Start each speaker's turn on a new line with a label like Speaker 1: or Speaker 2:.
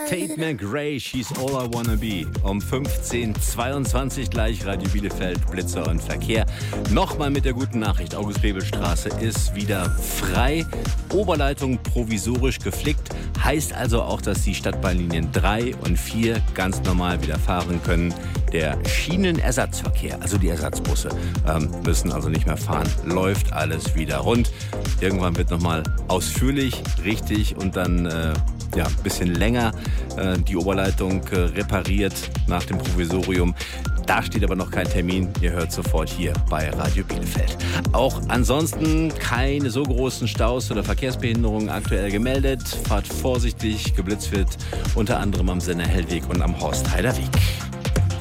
Speaker 1: Tate McRae, She's All I Wanna Be. Um 15:22 gleich Radio Bielefeld, Blitzer und Verkehr. Nochmal mit der guten Nachricht, August-Bebel-Straße ist wieder frei. Oberleitung provisorisch geflickt. Heißt also auch, dass die Stadtbahnlinien 3 und 4 ganz normal wieder fahren können. Der Schienenersatzverkehr, also die Ersatzbusse, müssen also nicht mehr fahren. Läuft alles wieder rund. Irgendwann wird nochmal ausführlich, richtig und dann ein bisschen länger die Oberleitung repariert nach dem Provisorium. Da steht aber noch kein Termin. Ihr hört sofort hier bei Radio Bielefeld. Auch ansonsten keine so großen Staus oder Verkehrsbehinderungen aktuell gemeldet. Fahrt vorsichtig, geblitzt wird unter anderem am Senner Hellweg und am Horstheider Weg.